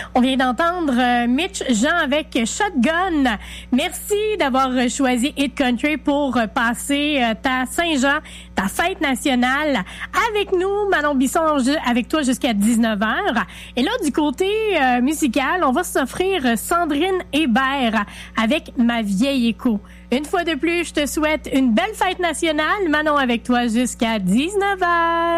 On vient d'entendre Mitch Jean avec Shotgun. Merci d'avoir choisi Hit Country pour passer ta Saint-Jean, ta fête nationale avec nous. Manon Bisson avec toi jusqu'à 19h. Et là, du côté musical, on va s'offrir Sandrine Hébert avec Ma vieille écho. Une fois de plus, je te souhaite une belle fête nationale. Manon avec toi jusqu'à 19h.